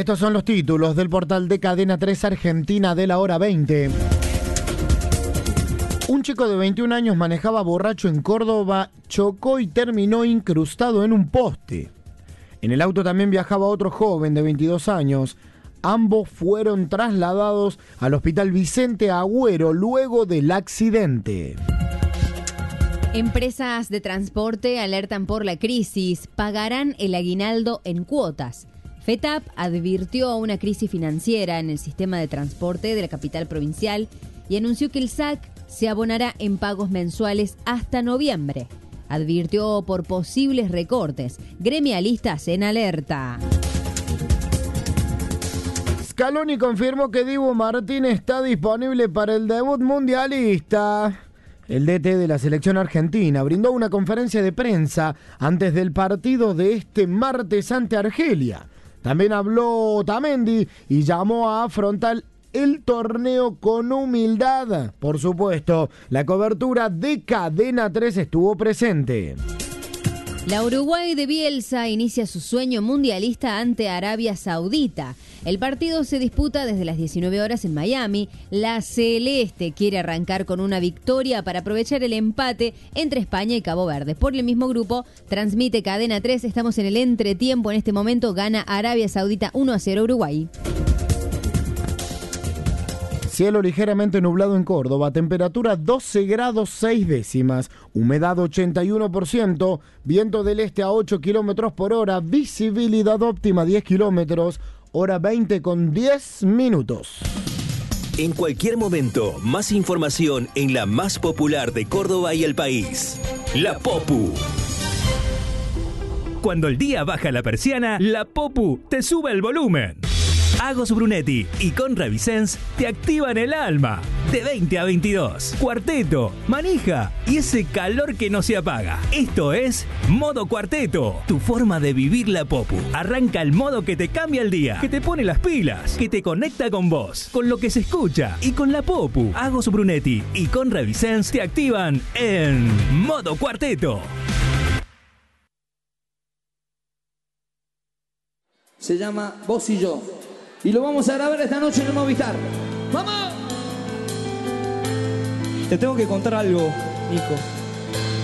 Estos son los títulos del portal de Cadena 3 Argentina de la hora 20. Un chico de 21 años manejaba borracho en Córdoba, chocó y terminó incrustado en un poste. En el auto también viajaba otro joven de 22 años. Ambos fueron trasladados al Hospital Vicente Agüero luego del accidente. Empresas de transporte alertan por la crisis, pagarán el aguinaldo en cuotas. FETAP advirtió una crisis financiera en el sistema de transporte de la capital provincial y anunció que el SAC se abonará en pagos mensuales hasta noviembre. Advirtió por posibles recortes. Gremialistas en alerta. Scaloni confirmó que Dibu Martín está disponible para el debut mundialista. El DT de la selección argentina brindó una conferencia de prensa antes del partido de este martes ante Argelia. También habló Otamendi y llamó a afrontar el torneo con humildad. Por supuesto, la cobertura de Cadena 3 estuvo presente. La Uruguay de Bielsa inicia su sueño mundialista ante Arabia Saudita. El partido se disputa desde las 19 horas en Miami. La Celeste quiere arrancar con una victoria para aprovechar el empate entre España y Cabo Verde. Por el mismo grupo, transmite Cadena 3. Estamos en el entretiempo. En este momento gana Arabia Saudita 1-0 Uruguay. Cielo ligeramente nublado en Córdoba, temperatura 12 grados 6 décimas, humedad 81%, viento del este a 8 kilómetros por hora, visibilidad óptima 10 kilómetros, hora 20 con 10 minutos. En cualquier momento, más información en la más popular de Córdoba y el país. La Popu. Cuando el día baja la persiana, la Popu te sube el volumen. Agos Brunetti y Conra Vicens te activan el alma. De 20 a 22. Cuarteto, manija y ese calor que no se apaga. Esto es Modo Cuarteto, tu forma de vivir la Popu. Arranca el modo que te cambia el día, que te pone las pilas, que te conecta con vos, con lo que se escucha y con la Popu. Agos Brunetti y Conra Vicens te activan en Modo Cuarteto. Se llama Vos y Yo. Y lo vamos a grabar esta noche en el Movistar. ¡Vamos! Te tengo que contar algo, Nico.